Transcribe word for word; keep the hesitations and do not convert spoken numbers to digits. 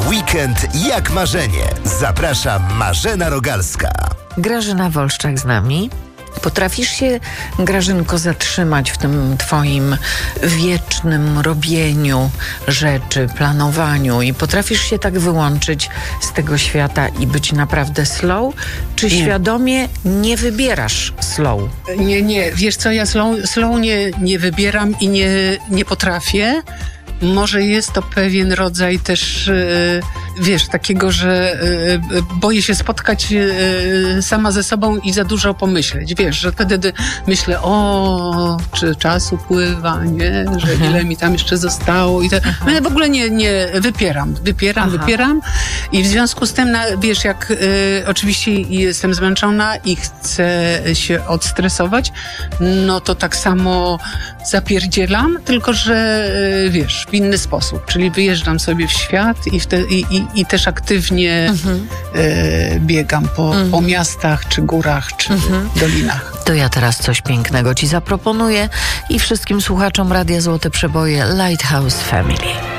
Weekend jak marzenie. Zaprasza Marzena Rogalska. Grażyna Wolszczak z nami. Potrafisz się, Grażynko, zatrzymać w tym twoim wiecznym robieniu rzeczy, planowaniu i potrafisz się tak wyłączyć z tego świata i być naprawdę slow? Czy nie. świadomie nie wybierasz slow? Nie, nie. Wiesz co, ja slow, slow nie, nie wybieram i nie, nie potrafię. Może jest to pewien rodzaj też, wiesz, takiego, że boję się spotkać sama ze sobą i za dużo pomyśleć. Wiesz, że wtedy myślę, o, czy czas upływa, nie? Że Aha. ile mi tam jeszcze zostało. I to, no ja w ogóle nie, nie wypieram, wypieram, Aha. wypieram. I w związku z tym, wiesz, jak y, oczywiście jestem zmęczona i chcę się odstresować, no to tak samo zapierdzielam, tylko że, y, wiesz, w inny sposób, czyli wyjeżdżam sobie w świat i, wte, i, i, i też aktywnie mhm. e, biegam po, mhm. po miastach, czy górach, czy mhm. dolinach. To ja teraz coś pięknego ci zaproponuję i wszystkim słuchaczom Radia Złote Przeboje Lighthouse Family.